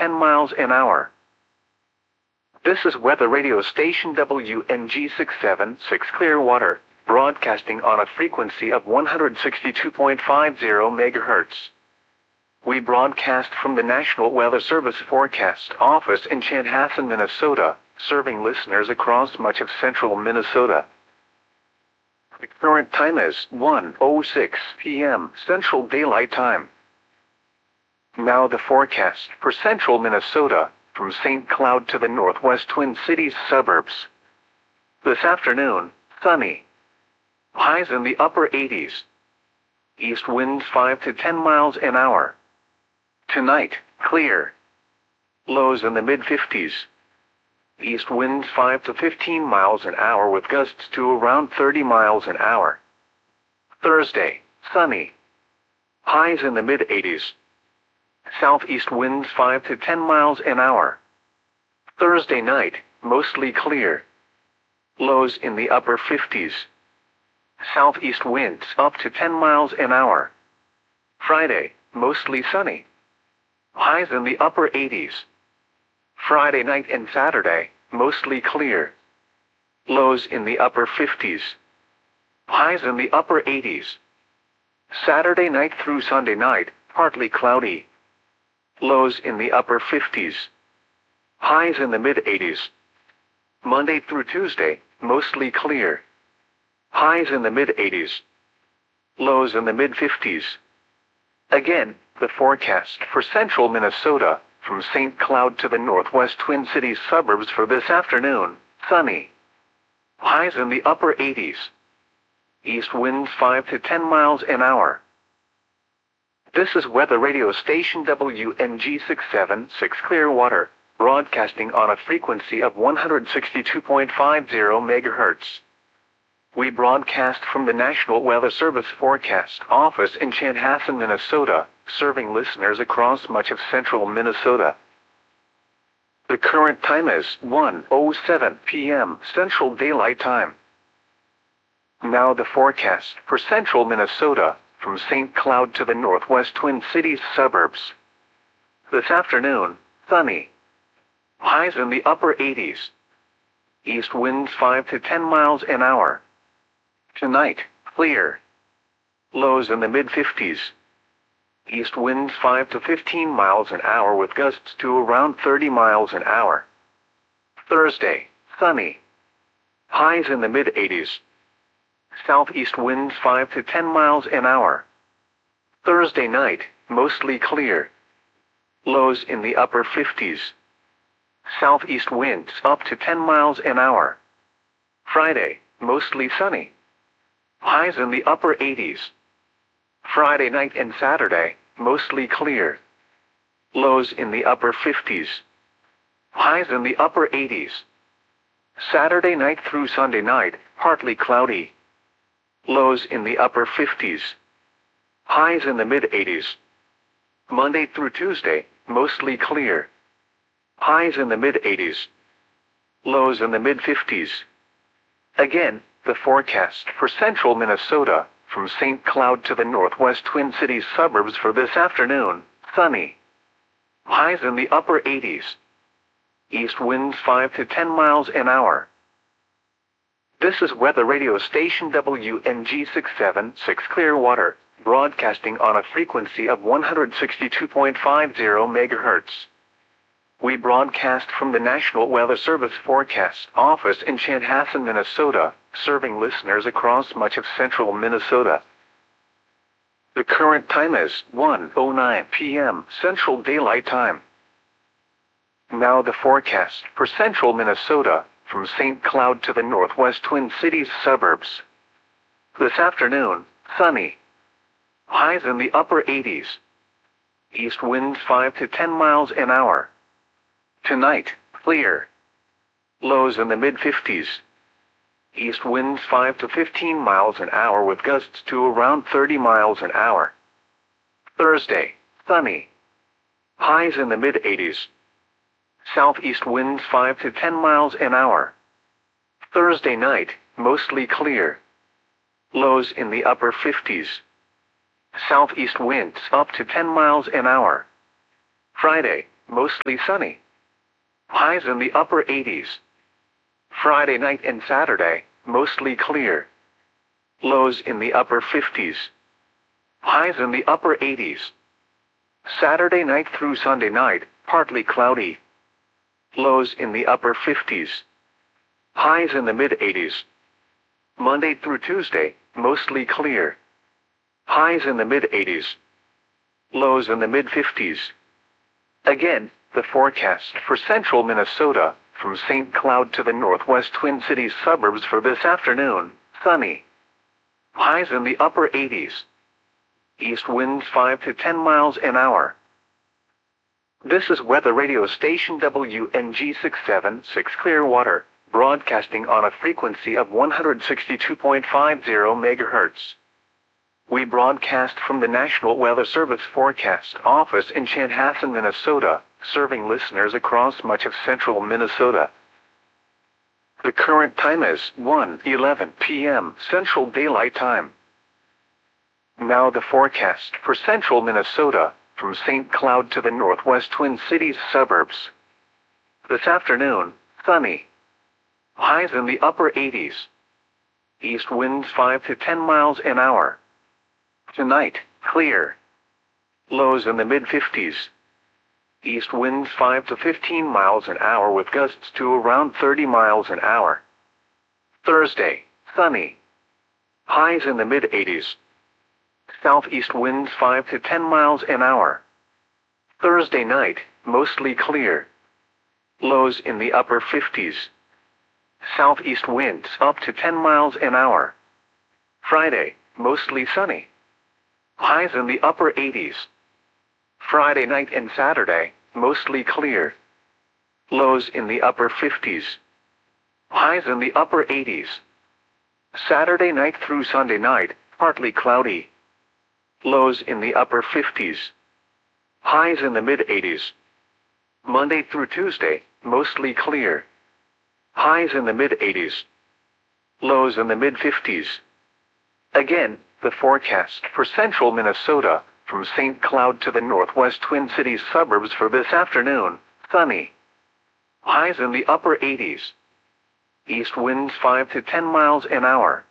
10 miles an hour. This is weather radio station WNG676 Clearwater, broadcasting on a frequency of 162.50 MHz. We broadcast from the National Weather Service Forecast Office in Chanhassen, Minnesota, serving listeners across much of central Minnesota. The current time is 1:06 p.m. Central Daylight Time. Now the forecast for central Minnesota, from St. Cloud to the northwest Twin Cities suburbs. This afternoon, sunny. Highs in the upper 80s. East winds 5 to 10 miles an hour. Tonight, clear. Lows in the mid-50s. East winds 5 to 15 miles an hour with gusts to around 30 miles an hour. Thursday, sunny. Highs in the mid-80s. Southeast winds 5 to 10 miles an hour. Thursday night, mostly clear. Lows in the upper 50s. Southeast winds up to 10 miles an hour. Friday, mostly sunny. Highs in the upper 80s. Friday night and Saturday, mostly clear. Lows in the upper 50s. Highs in the upper 80s. Saturday night through Sunday night, partly cloudy. Lows in the upper 50s. Highs in the mid-80s. Monday through Tuesday, mostly clear. Highs in the mid-80s. Lows in the mid-50s. Again, the forecast for central Minnesota, from St. Cloud to the northwest Twin Cities suburbs for this afternoon, sunny. Highs in the upper 80s. East winds 5 to 10 miles an hour. This is weather radio station WNG676 Clearwater, broadcasting on a frequency of 162.50 MHz. We broadcast from the National Weather Service Forecast Office in Chanhassen, Minnesota, serving listeners across much of central Minnesota. The current time is 1:07 p.m. Central Daylight Time. Now the forecast for central Minnesota, from St. Cloud to the northwest Twin Cities suburbs. This afternoon, sunny. Highs in the upper 80s. East winds 5 to 10 miles an hour. Tonight, clear. Lows in the mid-50s. East winds 5 to 15 miles an hour with gusts to around 30 miles an hour. Thursday, sunny. Highs in the mid-80s. Southeast winds 5 to 10 miles an hour. Thursday night, mostly clear. Lows in the upper 50s. Southeast winds up to 10 miles an hour. Friday, mostly sunny. Highs in the upper 80s. Friday night and Saturday, mostly clear. Lows in the upper 50s. Highs in the upper 80s. Saturday night through Sunday night, partly cloudy. Lows in the upper 50s. Highs in the mid-80s. Monday through Tuesday, mostly clear. Highs in the mid-80s. Lows in the mid-50s. Again, the forecast for central Minnesota, from St. Cloud to the northwest Twin Cities suburbs for this afternoon, sunny. Highs in the upper 80s. East winds 5 to 10 miles an hour. This is weather radio station WNG676 Clearwater, broadcasting on a frequency of 162.50 MHz. We broadcast from the National Weather Service Forecast Office in Chanhassen, Minnesota, serving listeners across much of central Minnesota. The current time is 1:09 p.m. Central Daylight Time. Now the forecast for central Minnesota, from St. Cloud to the northwest Twin Cities suburbs. This afternoon, sunny. Highs in the upper 80s. East winds 5 to 10 miles an hour. Tonight, clear. Lows in the mid-50s. East winds 5 to 15 miles an hour with gusts to around 30 miles an hour. Thursday, sunny. Highs in the mid-80s. Southeast winds 5 to 10 miles an hour. Thursday night, mostly clear. Lows in the upper 50s. Southeast winds up to 10 miles an hour. Friday, mostly sunny. Highs in the upper 80s. Friday night and Saturday, mostly clear. Lows in the upper 50s. Highs in the upper 80s. Saturday night through Sunday night, partly cloudy. Lows in the upper 50s. Highs in the mid-80s. Monday through Tuesday, mostly clear. Highs in the mid-80s. Lows in the mid-50s. Again, the forecast for central Minnesota, from St. Cloud to the northwest Twin Cities suburbs for this afternoon, sunny. Highs in the upper 80s. East winds 5 to 10 miles an hour. This is weather radio station WNG 676 Clearwater, broadcasting on a frequency of 162.50 MHz. We broadcast from the National Weather Service Forecast Office in Chanhassen, Minnesota, serving listeners across much of central Minnesota. The current time is 1:11 p.m. Central Daylight Time. Now the forecast for central Minnesota, from St. Cloud to the northwest Twin Cities suburbs. This afternoon, sunny. Highs in the upper 80s. East winds 5 to 10 miles an hour. Tonight, clear. Lows in the mid-50s. East winds 5 to 15 miles an hour with gusts to around 30 miles an hour. Thursday, sunny. Highs in the mid-80s. Southeast winds 5 to 10 miles an hour. Thursday night, mostly clear. Lows in the upper 50s. Southeast winds up to 10 miles an hour. Friday, mostly sunny. Highs in the upper 80s. Friday night and Saturday, mostly clear. Lows in the upper 50s. Highs in the upper 80s. Saturday night through Sunday night, partly cloudy. Lows in the upper 50s. Highs in the mid-80s. Monday through Tuesday, mostly clear. Highs in the mid-80s. Lows in the mid-50s. Again, the forecast for central Minnesota, from St. Cloud to the northwest Twin Cities suburbs for this afternoon, sunny. Highs in the upper 80s. East winds 5 to 10 miles an hour.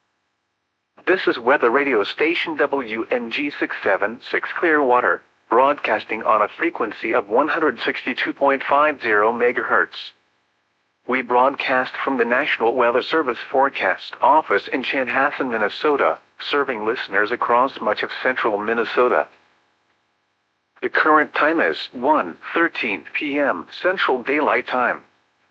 This is weather radio station WNG 676 Clearwater, broadcasting on a frequency of 162.50 MHz. We broadcast from the National Weather Service Forecast Office in Chanhassen, Minnesota, serving listeners across much of central Minnesota. The current time is 1:13 p.m. Central Daylight Time.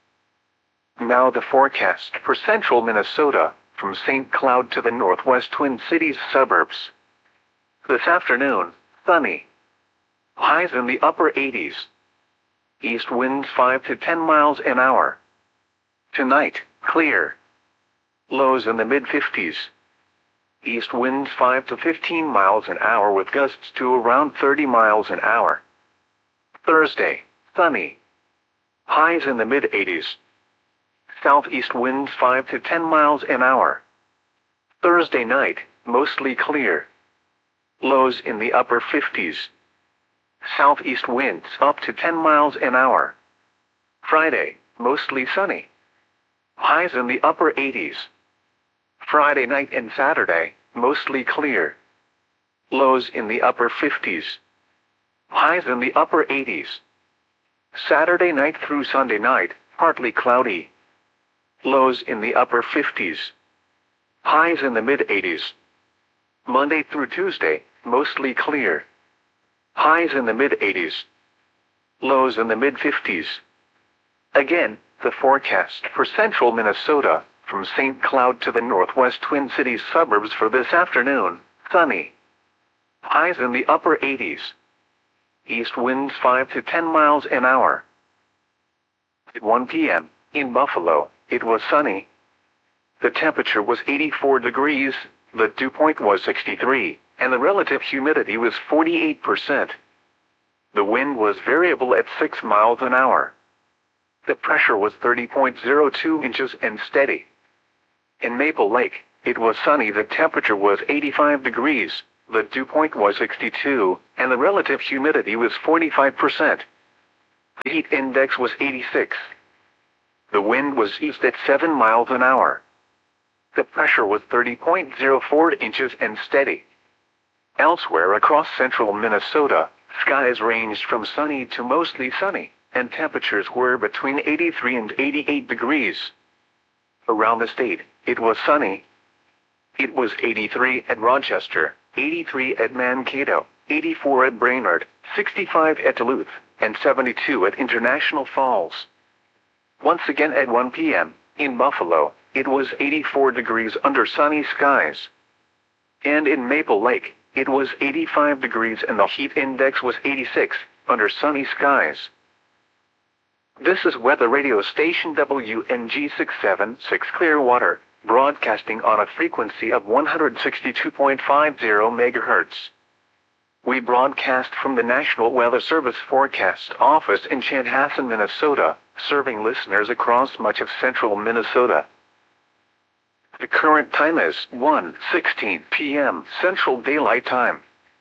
Now the forecast for central Minnesota, from St. Cloud to the northwest Twin Cities suburbs. This afternoon, sunny. Highs in the upper 80s. East winds 5 to 10 miles an hour. Tonight, clear. Lows in the mid-50s. East winds 5 to 15 miles an hour with gusts to around 30 miles an hour. Thursday, sunny. Highs in the mid-80s. Southeast winds 5 to 10 miles an hour. Thursday night, mostly clear. Lows in the upper 50s. Southeast winds up to 10 miles an hour. Friday, mostly sunny. Highs in the upper 80s. Friday night and Saturday, mostly clear. Lows in the upper 50s. Highs in the upper 80s. Saturday night through Sunday night, partly cloudy. Lows in the upper 50s. Highs in the mid-80s. Monday through Tuesday, mostly clear. Highs in the mid-80s. Lows in the mid-50s. Again, the forecast for central Minnesota, from St. Cloud to the northwest Twin Cities suburbs for this afternoon, sunny. Highs in the upper 80s. East winds 5 to 10 miles an hour. At 1 p.m., in Buffalo, it was sunny. The temperature was 84 degrees, the dew point was 63, and the relative humidity was 48%. The wind was variable at 6 miles an hour. The pressure was 30.02 inches and steady. In Maple Lake, it was sunny. The temperature was 85 degrees, the dew point was 62, and the relative humidity was 45%. The heat index was 86. The wind was east at 7 miles an hour. The pressure was 30.04 inches and steady. Elsewhere across central Minnesota, skies ranged from sunny to mostly sunny, and temperatures were between 83 and 88 degrees. Around the state, it was sunny. It was 83 at Rochester, 83 at Mankato, 84 at Brainerd, 65 at Duluth, and 72 at International Falls. Once again at 1 p.m., in Buffalo, it was 84 degrees under sunny skies. And in Maple Lake, it was 85 degrees and the heat index was 86, under sunny skies. This is weather radio station WNG 676 Clearwater, broadcasting on a frequency of 162.50 MHz. We broadcast from the National Weather Service Forecast Office in Chanhassen, Minnesota, serving listeners across much of central Minnesota. The current time is 1:16 p.m. Central Daylight Time.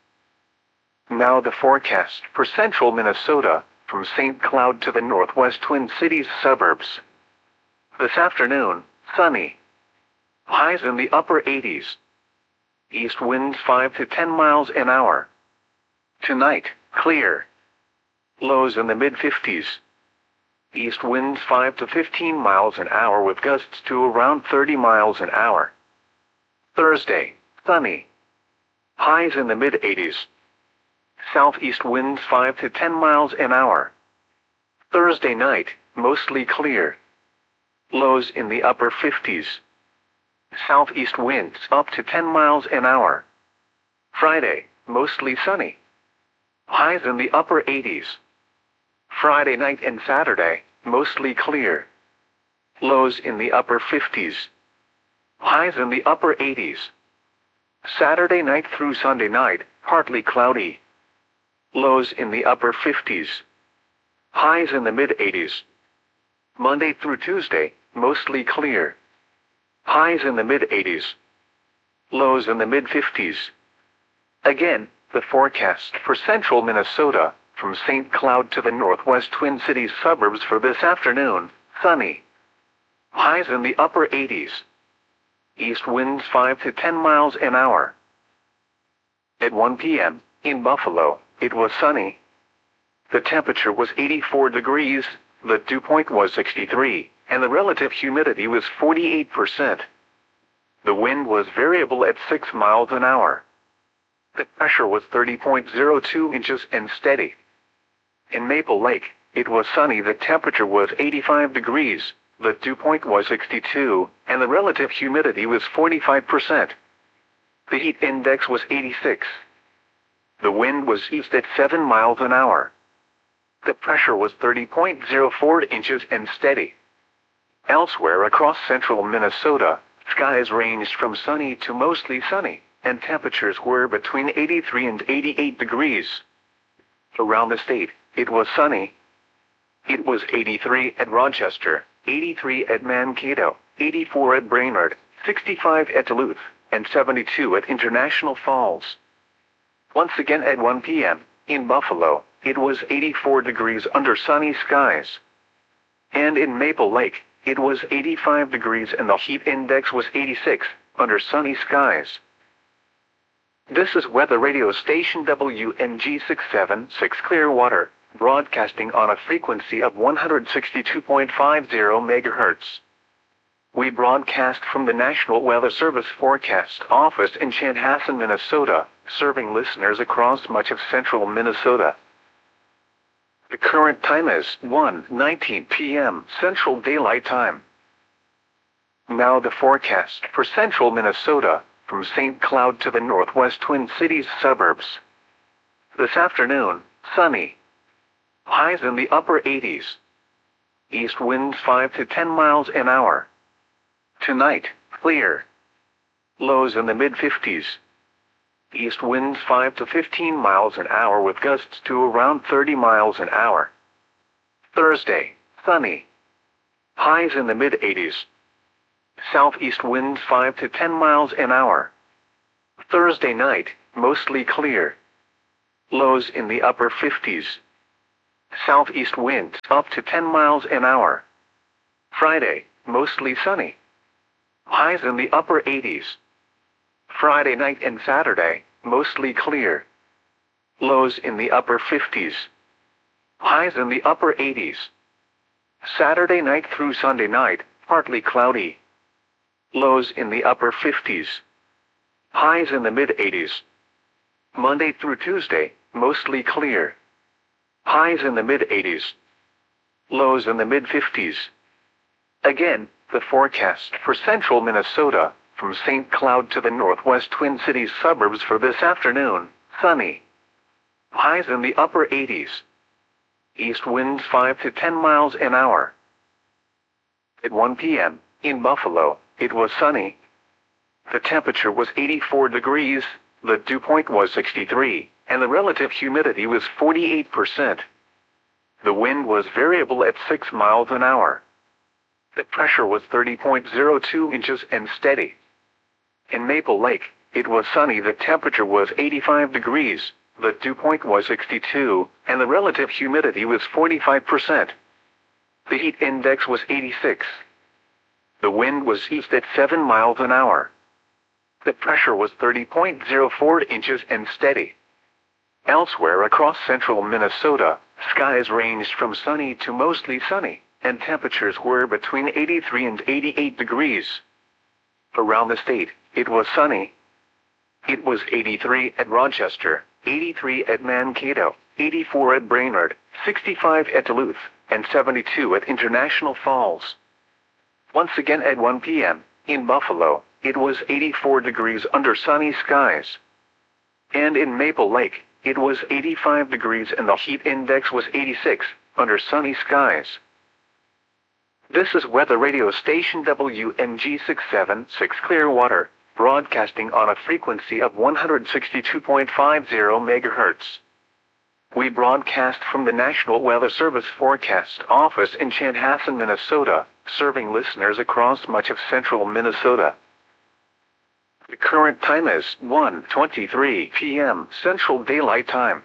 Now the forecast for central Minnesota, from St. Cloud to the northwest Twin Cities suburbs. This afternoon, sunny. Highs in the upper 80s. East winds 5 to 10 miles an hour. Tonight, clear. Lows in the mid-50s. East winds 5 to 15 miles an hour with gusts to around 30 miles an hour. Thursday, sunny. Highs in the mid-80s. Southeast winds 5 to 10 miles an hour. Thursday night, mostly clear. Lows in the upper 50s. Southeast winds up to 10 miles an hour. Friday, mostly sunny. Highs in the upper 80s. Friday night and Saturday, mostly clear. Lows in the upper 50s. Highs in the upper 80s. Saturday night through Sunday night, partly cloudy. Lows in the upper 50s. Highs in the mid-80s. Monday through Tuesday, mostly clear. Highs in the mid-80s. Lows in the mid-50s. Again, the forecast for central Minnesota, from St. Cloud to the northwest Twin Cities suburbs for this afternoon, sunny. Highs in the upper 80s. East winds 5 to 10 miles an hour. At 1 p.m., in Buffalo, it was sunny. The temperature was 84 degrees, the dew point was 63, and the relative humidity was 48%. The wind was variable at 6 miles an hour. The pressure was 30.02 inches and steady. In Maple Lake, it was sunny. The temperature was 85 degrees, the dew point was 62, and the relative humidity was 45%. The heat index was 86. The wind was east at 7 miles an hour. The pressure was 30.04 inches and steady. Elsewhere across central Minnesota, skies ranged from sunny to mostly sunny, and temperatures were between 83 and 88 degrees. Around the state, it was sunny. It was 83 at Rochester, 83 at Mankato, 84 at Brainerd, 65 at Duluth, and 72 at International Falls. Once again at 1 p.m., in Buffalo, it was 84 degrees under sunny skies. And in Maple Lake, it was 85 degrees and the heat index was 86, under sunny skies. This is weather radio station WNG 676 Clearwater, broadcasting on a frequency of 162.50 MHz. We broadcast from the National Weather Service Forecast Office in Chanhassen, Minnesota, serving listeners across much of central Minnesota. The current time is 1:19 p.m. Central Daylight Time. Now the forecast for central Minnesota, from St. Cloud to the northwest Twin Cities suburbs. This afternoon, sunny. Highs in the upper 80s. East winds 5 to 10 miles an hour. Tonight, clear. Lows in the mid-50s. East winds 5 to 15 miles an hour with gusts to around 30 miles an hour. Thursday, sunny. Highs in the mid-80s. Southeast winds 5 to 10 miles an hour. Thursday night, mostly clear. Lows in the upper 50s. Southeast winds up to 10 miles an hour. Friday, mostly sunny. Highs in the upper 80s. Friday night and Saturday, mostly clear. Lows in the upper 50s. Highs in the upper 80s. Saturday night through Sunday night, partly cloudy. Lows in the upper 50s. Highs in the mid-80s. Monday through Tuesday, mostly clear. Highs in the mid-80s. Lows in the mid-50s. Again, the forecast for central Minnesota, from St. Cloud to the northwest Twin Cities suburbs for this afternoon, sunny. Highs in the upper 80s. East winds 5 to 10 miles an hour. At 1 p.m., in Buffalo, it was sunny. The temperature was 84 degrees, the dew point was 63, and the relative humidity was 48%. The wind was variable at 6 miles an hour. The pressure was 30.02 inches and steady. In Maple Lake, it was sunny. The temperature was 85 degrees, the dew point was 62, and the relative humidity was 45%. The heat index was 86. The wind was east at 7 miles an hour. The pressure was 30.04 inches and steady. Elsewhere across central Minnesota, skies ranged from sunny to mostly sunny, and temperatures were between 83 and 88 degrees. Around the state, it was sunny. It was 83 at Rochester, 83 at Mankato, 84 at Brainerd, 65 at Duluth, and 72 at International Falls. Once again at 1 p.m., in Buffalo, it was 84 degrees under sunny skies. And in Maple Lake, it was 85 degrees and the heat index was 86, under sunny skies. This is weather radio station WNG676 Clearwater, broadcasting on a frequency of 162.50 MHz. We broadcast from the National Weather Service Forecast Office in Chanhassen, Minnesota, serving listeners across much of central Minnesota. The current time is 1:23 p.m. Central Daylight Time.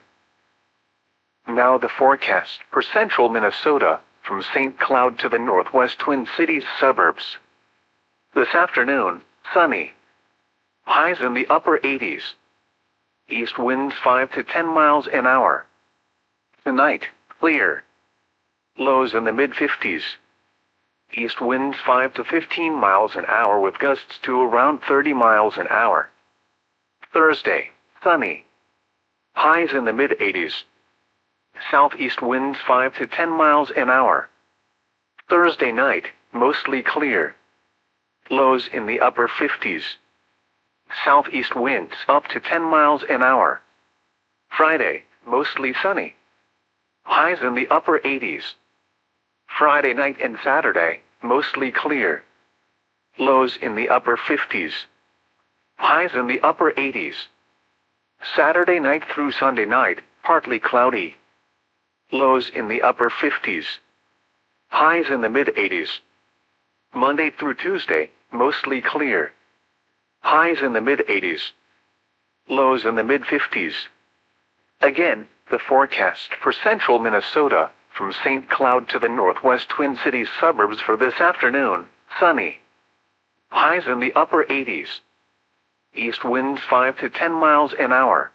Now the forecast for central Minnesota, from St. Cloud to the northwest Twin Cities suburbs. This afternoon, sunny. Highs in the upper 80s. East winds 5 to 10 miles an hour. Tonight, clear. Lows in the mid-50s. East winds 5 to 15 miles an hour with gusts to around 30 miles an hour. Thursday, sunny. Highs in the mid-80s. Southeast winds 5 to 10 miles an hour. Thursday night, mostly clear. Lows in the upper 50s. Southeast winds up to 10 miles an hour. Friday, mostly sunny. Highs in the upper 80s. Friday night and Saturday, mostly clear. Lows in the upper 50s. Highs in the upper 80s. Saturday night through Sunday night, partly cloudy. Lows in the upper 50s. Highs in the mid-80s. Monday through Tuesday, mostly clear. Highs in the mid-80s. Lows in the mid-50s. Again, the forecast for central Minnesota, from St. Cloud to the northwest Twin Cities suburbs for this afternoon, sunny. Highs in the upper 80s. East winds 5 to 10 miles an hour.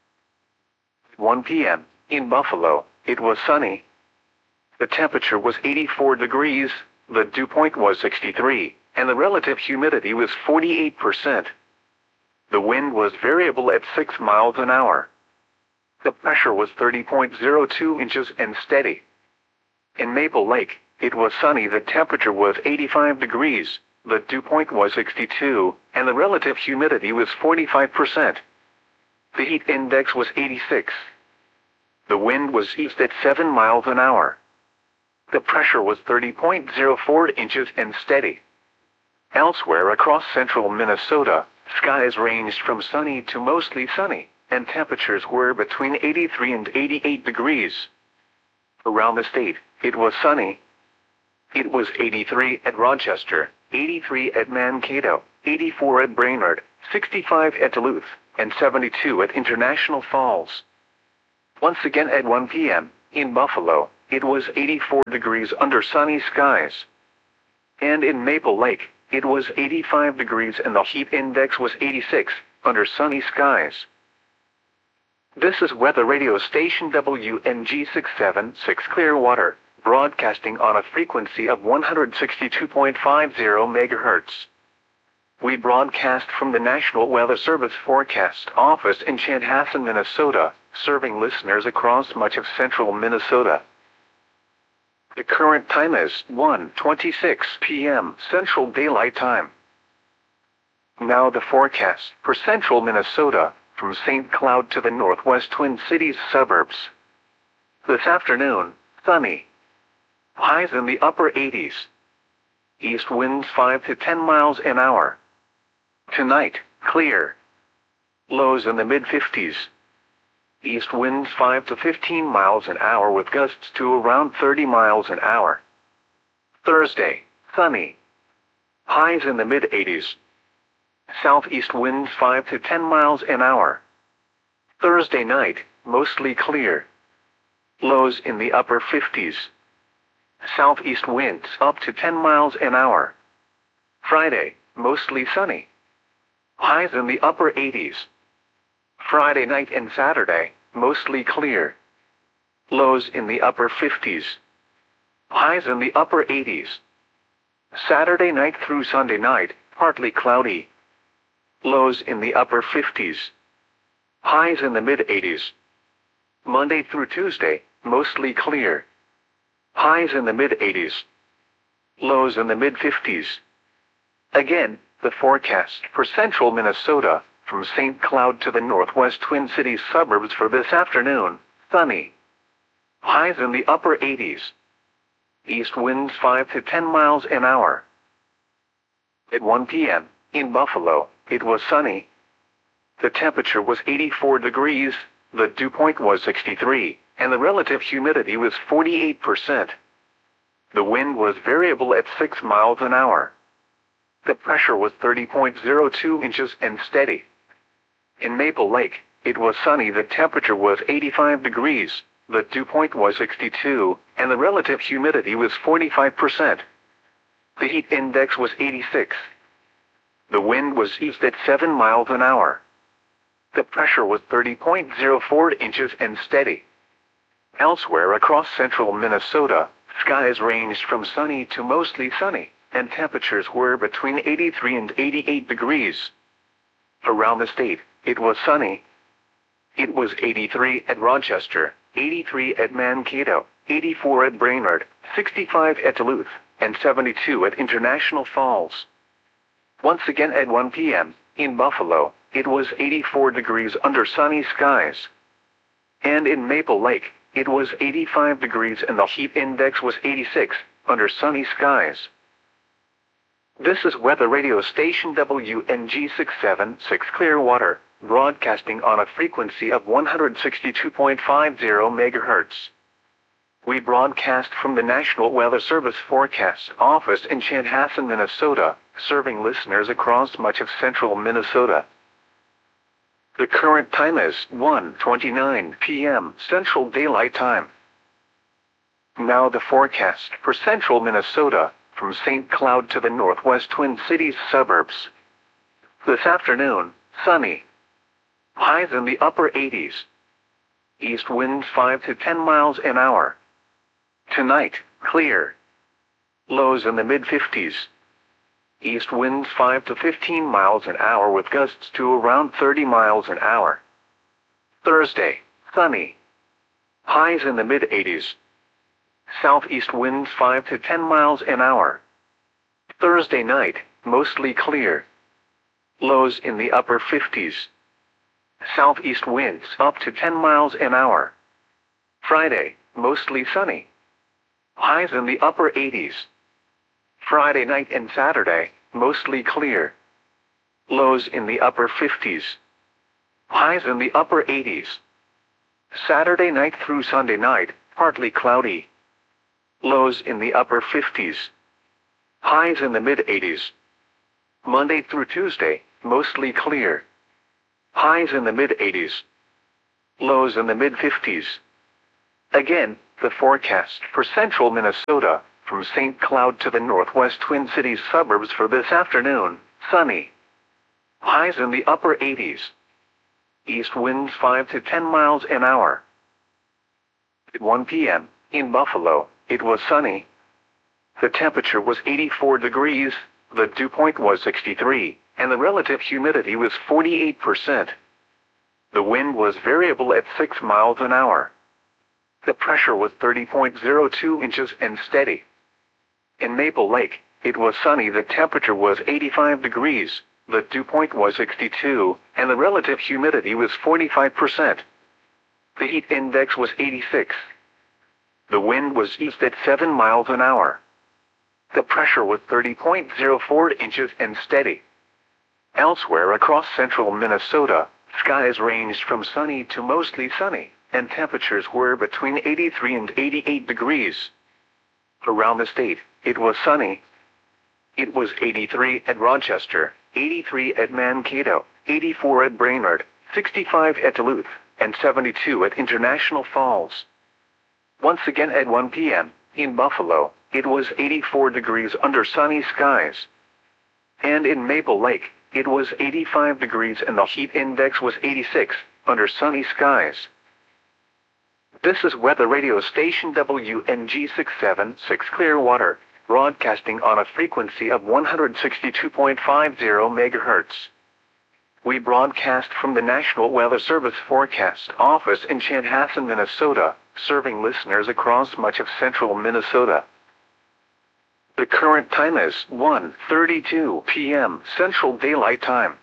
1 p.m., in Buffalo, it was sunny. The temperature was 84 degrees, the dew point was 63, and the relative humidity was 48%. The wind was variable at 6 miles an hour. The pressure was 30.02 inches and steady. In Maple Lake, it was sunny. The temperature was 85 degrees, the dew point was 62, and the relative humidity was 45%. The heat index was 86. The wind was east at 7 miles an hour. The pressure was 30.04 inches and steady. Elsewhere across central Minnesota, skies ranged from sunny to mostly sunny, and temperatures were between 83 and 88 degrees. Around the state, it was sunny. It was 83 at Rochester, 83 at Mankato, 84 at Brainerd, 65 at Duluth, and 72 at International Falls. Once again at 1 p.m., In Buffalo, it was 84 degrees under sunny skies. And in Maple Lake, it was 85 degrees and the heat index was 86 under sunny skies. This is weather radio station WNG 676 Clearwater, broadcasting on a frequency of 162.50 MHz. We broadcast from the National Weather Service Forecast Office in Chanhassen, Minnesota, serving listeners across much of central Minnesota. The current time is 1:26 p.m. Central Daylight Time. Now the forecast for central Minnesota, from St. Cloud to the northwest Twin Cities suburbs. This afternoon, sunny. Highs in the upper 80s. East winds 5 to 10 miles an hour. Tonight, clear. Lows in the mid-50s. East winds 5 to 15 miles an hour with gusts to around 30 miles an hour. Thursday, sunny. Highs in the mid-80s. Southeast winds 5 to 10 miles an hour. Thursday night, mostly clear. Lows in the upper 50s. Southeast winds up to 10 miles an hour. Friday, mostly sunny. Highs in the upper 80s. Friday night and Saturday, mostly clear. Lows in the upper 50s. Highs in the upper 80s. Saturday night through Sunday night, partly cloudy. Lows in the upper 50s. Highs in the mid-80s. Monday through Tuesday, mostly clear. Highs in the mid-80s. Lows in the mid-50s. Again, the forecast for central Minnesota, from St. Cloud to the northwest Twin Cities suburbs for this afternoon, sunny. Highs in the upper 80s. East winds 5 to 10 miles an hour. At 1 p.m., in Buffalo, it was sunny. The temperature was 84 degrees, the dew point was 63, and the relative humidity was 48%. The wind was variable at 6 miles an hour. The pressure was 30.02 inches and steady. In Maple Lake, it was sunny. The temperature was 85 degrees, the dew point was 62, and the relative humidity was 45%. The heat index was 86. The wind was east at 7 miles an hour. The pressure was 30.04 inches and steady. Elsewhere across central Minnesota, skies ranged from sunny to mostly sunny, and temperatures were between 83 and 88 degrees. Around the state, it was sunny. It was 83 at Rochester, 83 at Mankato, 84 at Brainerd, 65 at Duluth, and 72 at International Falls. Once again at 1 p.m., in Buffalo, it was 84 degrees under sunny skies. And in Maple Lake, it was 85 degrees and the heat index was 86, under sunny skies. This is weather radio station WNG 676 Clearwater, broadcasting on a frequency of 162.50 MHz. We broadcast from the National Weather Service Forecast Office in Chanhassen, Minnesota, serving listeners across much of central Minnesota. The current time is 1:29 p.m. Central Daylight Time. Now the forecast for central Minnesota, from St. Cloud to the northwest Twin Cities suburbs. This afternoon, sunny. Highs in the upper 80s. East winds 5 to 10 miles an hour. Tonight, clear. Lows in the mid-50s. East winds 5 to 15 miles an hour with gusts to around 30 miles an hour. Thursday, sunny. Highs in the mid-80s. Southeast winds 5 to 10 miles an hour. Thursday night, mostly clear. Lows in the upper 50s. Southeast winds up to 10 miles an hour. Friday, mostly sunny. Highs in the upper 80s. Friday night and Saturday, mostly clear. Lows in the upper 50s. Highs in the upper 80s. Saturday night through Sunday night, partly cloudy. Lows in the upper 50s. Highs in the mid-80s. Monday through Tuesday, mostly clear. Highs in the mid-80s. Lows in the mid-50s. Again, The forecast for central Minnesota, from St. Cloud to the northwest Twin Cities suburbs for this afternoon, sunny. Highs in the upper 80s. East winds 5 to 10 miles an hour. At 1 p.m., in Buffalo, it was sunny. The temperature was 84 degrees, the dew point was 63, and the relative humidity was 48%. The wind was variable at 6 miles an hour. The pressure was 30.02 inches and steady. In Maple Lake, it was sunny. The temperature was 85 degrees, the dew point was 62, and the relative humidity was 45%. The heat index was 86. The wind was east at 7 miles an hour. The pressure was 30.04 inches and steady. Elsewhere across central Minnesota, skies ranged from sunny to mostly sunny, and temperatures were between 83 and 88 degrees. Around the state, it was sunny. It was 83 at Rochester, 83 at Mankato, 84 at Brainerd, 65 at Duluth, and 72 at International Falls. Once again at 1 p.m., in Buffalo, it was 84 degrees under sunny skies. And in Maple Lake, it was 85 degrees and the heat index was 86, under sunny skies. This is weather radio station WNG 676 Clearwater, broadcasting on a frequency of 162.50 MHz. We broadcast from the National Weather Service Forecast Office in Chanhassen, Minnesota, serving listeners across much of central Minnesota. The current time is 1:32 p.m. Central Daylight Time.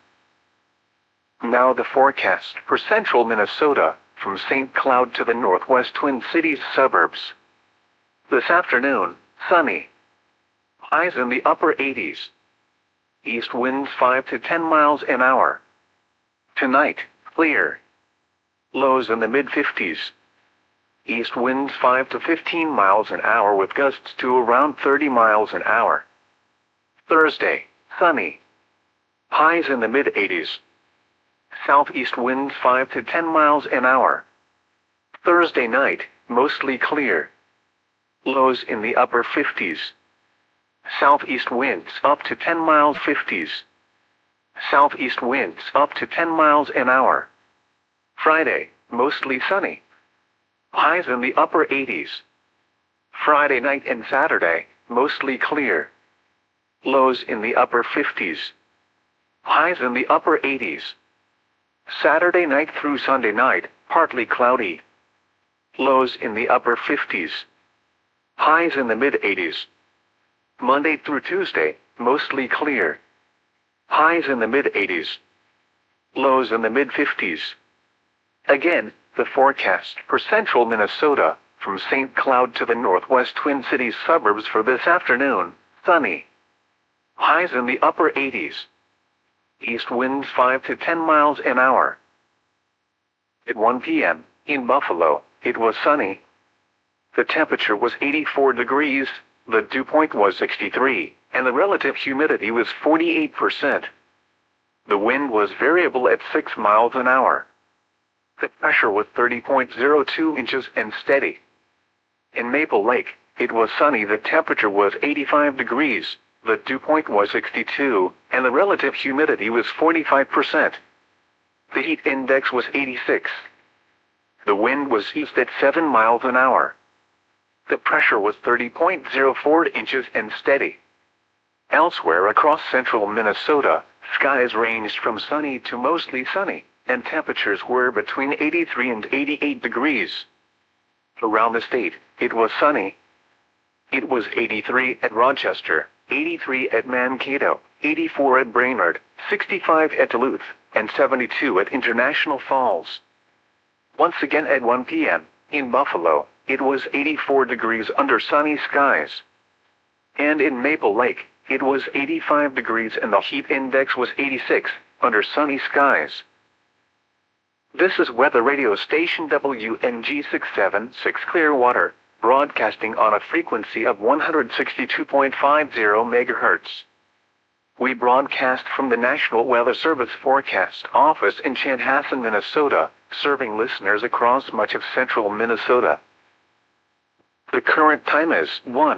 Now the forecast for central Minnesota, from St. Cloud to the northwest Twin Cities suburbs. This afternoon, sunny. Highs in the upper 80s. East winds 5 to 10 miles an hour. Tonight, clear. Lows in the mid-50s. East winds 5 to 15 miles an hour with gusts to around 30 miles an hour. Thursday, sunny. Highs in the mid-80s. Southeast winds 5 to 10 miles an hour. Thursday night, mostly clear. Lows in the upper 50s. Southeast winds up to 10 miles 50s. Southeast winds up to 10 miles an hour. Friday, mostly sunny. Highs in the upper 80s. Friday night and Saturday, mostly clear. Lows in the upper 50s. Highs in the upper 80s. Saturday night through Sunday night, partly cloudy. Lows in the upper 50s. Highs in the mid-80s. Monday through Tuesday, mostly clear. Highs in the mid-80s. Lows in the mid-50s. Again, the forecast for central Minnesota, from St. Cloud to the northwest Twin Cities suburbs for this afternoon, sunny. Highs in the upper 80s. East winds 5 to 10 miles an hour. At 1 p.m., in Buffalo, it was sunny. The temperature was 84 degrees, the dew point was 63, and the relative humidity was 48%. The wind was variable at 6 miles an hour. The pressure was 30.02 inches and steady. In Maple Lake, it was sunny. The temperature was 85 degrees, the dew point was 62, and the relative humidity was 45%. The heat index was 86. The wind was east at 7 miles an hour. The pressure was 30.04 inches and steady. Elsewhere across central Minnesota, skies ranged from sunny to mostly sunny, and temperatures were between 83 and 88 degrees. Around the state, it was sunny. It was 83 at Rochester, 83 at Mankato, 84 at Brainerd, 65 at Duluth, and 72 at International Falls. Once again at 1 p.m., in Buffalo, it was 84 degrees under sunny skies. And in Maple Lake, it was 85 degrees and the heat index was 86, under sunny skies. This is weather radio station WNG 676 Clearwater, broadcasting on a frequency of 162.50 MHz. We broadcast from the National Weather Service Forecast Office in Chanhassen, Minnesota, serving listeners across much of central Minnesota. The current time is 1.